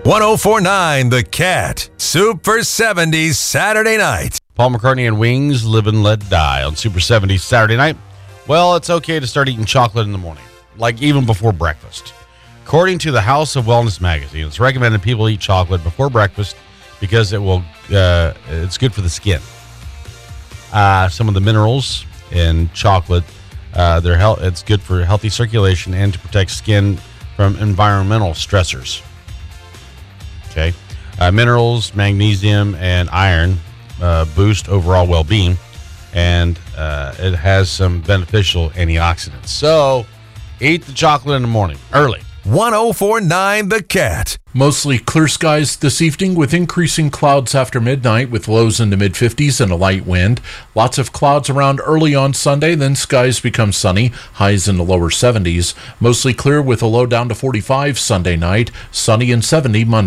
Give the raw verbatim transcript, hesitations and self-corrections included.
one oh four point nine The Cat. Super seventies Saturday night. Paul McCartney and Wings, Live and Let Die on Super seventies Saturday night. Well, it's okay to start eating chocolate in the morning, like even before breakfast. According to the House of Wellness magazine, it's recommended people eat chocolate before breakfast because it will uh, it's good for the skin. Uh, some of the minerals in chocolate, uh, they're he- it's good for healthy circulation and to protect skin from environmental stressors. Okay, uh, minerals, magnesium, and iron uh, boost overall well-being, and uh, it has some beneficial antioxidants. So, eat the chocolate in the morning, early. one oh four point nine The Cat. Mostly clear skies this evening with increasing clouds after midnight with lows in the mid-fifties and a light wind. Lots of clouds around early on Sunday, then skies become sunny, highs in the lower seventies. Mostly clear with a low down to forty-five Sunday night, sunny and seventy Monday.